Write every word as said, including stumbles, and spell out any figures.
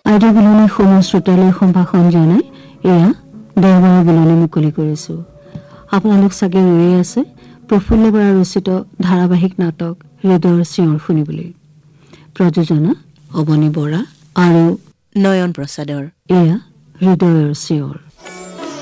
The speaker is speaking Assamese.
আইডিয়া বিলনী সময় শ্ৰোতালৈ সম্ভাষণ জনাই এয়া দেওবাৰৰ বিলনী মুকলি কৰিছো। আপোনালোক চাগে ৰৈ আছে প্ৰফুল্ল বৰা ৰচিত ধাৰাবাহিক নাটক হৃদয়ৰ চিঞৰ শুনিবলৈ। প্ৰযোজনা অৱনী বৰা আৰু নয়ন প্ৰসাদৰ। এয়া হৃদয়ৰ চিঞৰ।